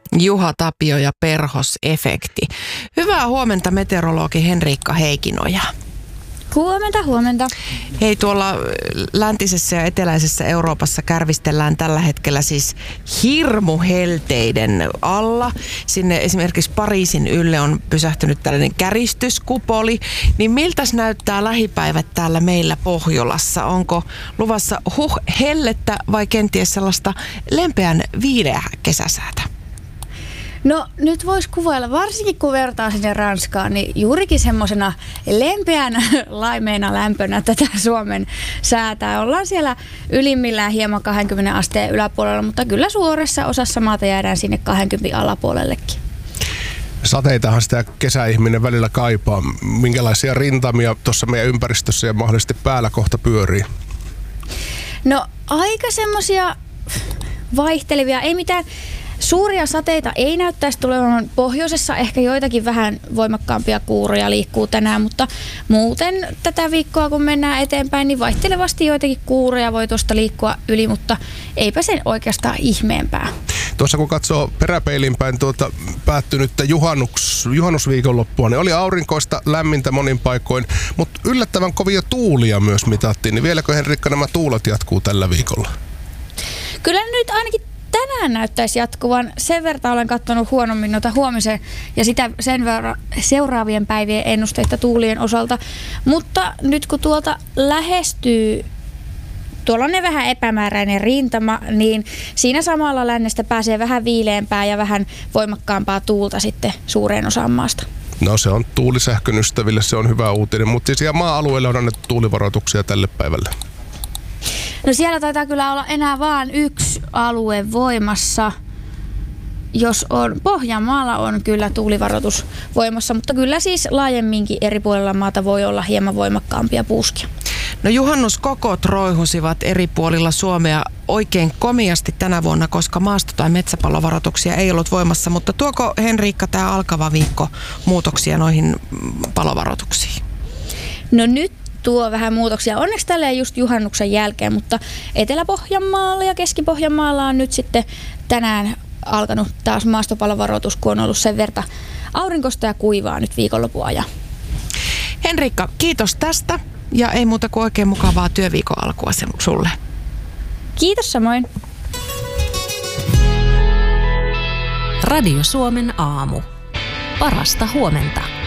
Juha Tapio ja perhosefekti. Hyvää huomenta meteorologi Henriikka Heikinoja. Huomenta. Hei, tuolla läntisessä ja eteläisessä Euroopassa kärvistellään tällä hetkellä siis hirmuhelteiden alla. Sinne esimerkiksi Pariisin ylle on pysähtynyt tällainen käristyskupoli. Niin miltäs näyttää lähipäivät täällä meillä Pohjolassa? Onko luvassa hellettä vai kenties sellaista lempeän viileää kesäsäätä? No nyt voisi kuvailla, varsinkin kun vertaa sinne Ranskaan, niin juurikin semmoisena lempeänä laimeena lämpönä tätä Suomen säätää. Ollaan siellä ylimmillään hieman 20 asteen yläpuolella, mutta kyllä suuressa osassa maata jäädään sinne 20 alapuolellekin. Sateitahan sitä kesäihminen välillä kaipaa. Minkälaisia rintamia tuossa meidän ympäristössä ja mahdollisesti päällä kohta pyörii? No aika semmoisia vaihtelevia, ei mitään. Suuria sateita ei näyttäisi tulevan pohjoisessa, ehkä joitakin vähän voimakkaampia kuuroja liikkuu tänään, mutta muuten tätä viikkoa kun mennään eteenpäin, niin vaihtelevasti joitakin kuuroja voi tuosta liikkua yli, mutta eipä sen oikeastaan ihmeempää. Tuossa kun katsoo peräpeilin päin päättynyttä juhannusviikonloppua, niin oli aurinkoista, lämmintä monin paikoin, mutta yllättävän kovia tuulia myös mitattiin. Niin vieläkö, Henriikka, nämä tuulet jatkuu tällä viikolla? Kyllä nyt ainakin tänään näyttäisi jatkuvan. Sen verran olen katsonut huonommin noita huomisen ja sen verran seuraavien päivien ennusteita tuulien osalta. Mutta nyt kun tuolta lähestyy tuollainen vähän epämääräinen rintama, niin siinä samalla lännestä pääsee vähän viileämpää ja vähän voimakkaampaa tuulta sitten suureen osaan maasta. No se on tuulisähkön ystäville, se on hyvä uutinen, mutta siis ihan maa-alueelle on annettu tuulivaroituksia tälle päivälle. No siellä taitaa kyllä olla enää vaan yksi alue voimassa, jos on. Pohjanmaalla on kyllä tuulivaroitus voimassa, mutta kyllä siis laajemminkin eri puolilla maata voi olla hieman voimakkaampia puuskia. No juhannuskokot roihusivat eri puolilla Suomea oikein komiasti tänä vuonna, koska maasto- tai metsäpalovaroituksia ei ollut voimassa, mutta tuoko, Henriikka, tämä alkava viikko muutoksia noihin palovaroituksiin? No nyt tuo vähän muutoksia. Onneksi tälleen just juhannuksen jälkeen, mutta Etelä-Pohjanmaalla ja Keski-Pohjanmaalla on nyt sitten tänään alkanut taas maastopallovaroitus, kun on ollut sen verta aurinkosta ja kuivaa nyt viikonlopun ajan. Henriikka, kiitos tästä ja ei muuta kuin oikein mukavaa työviikon alkua sulle. Kiitos samoin. Radio Suomen aamu. Parasta huomenta.